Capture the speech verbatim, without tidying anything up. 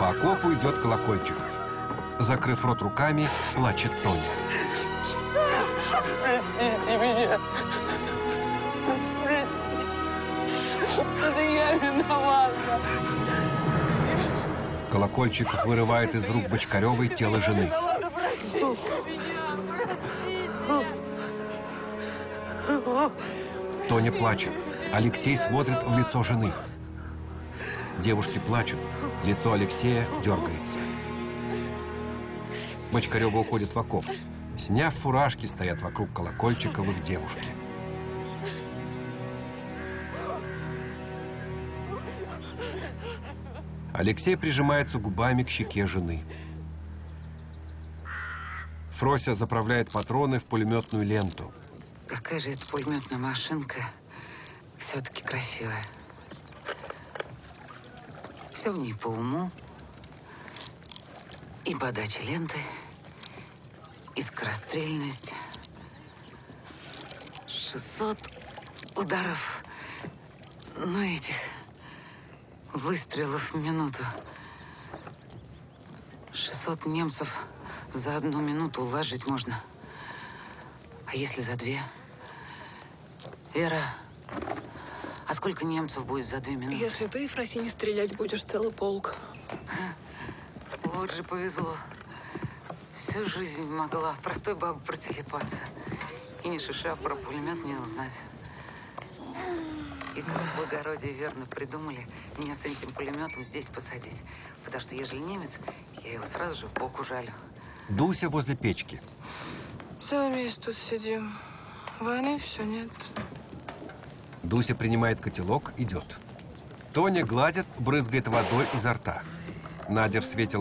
По окопу идет Колокольчиков. Закрыв рот руками, плачет Тоня. Простите меня. Простите. Это я виновата. Колокольчиков вырывает из рук Бочкаревой тело жены. Простите меня, простите. Тоня плачет. Алексей смотрит в лицо жены. Девушки плачут. Лицо Алексея дергается. Бочкарева уходит в окоп. Сняв фуражки, стоят вокруг Колокольчиковых девушки. Алексей прижимается губами к щеке жены. Фрося заправляет патроны в пулеметную ленту. Какая же эта пулеметная машинка все-таки красивая. Все в ней по уму. И подача ленты, и скорострельность. шестьсот ударов, ну, этих выстрелов в минуту. шестьсот немцев за одну минуту уложить можно. А если за две? Вера, а сколько немцев будет за две минуты? Если ты, Ефросинь, не стрелять будешь, целый полк. Вот же повезло. Всю жизнь могла в простой бабе протелепаться. И не шиша про пулемет не узнать. И как в благородии верно придумали меня с этим пулеметом здесь посадить. Потому что, ежели немец, я его сразу же в бок ужалю. Дуся возле печки. Целый месяц тут сидим. Войны все нет. Дуся принимает котелок, идет. Тоня гладит, брызгает водой изо рта. Надя в свете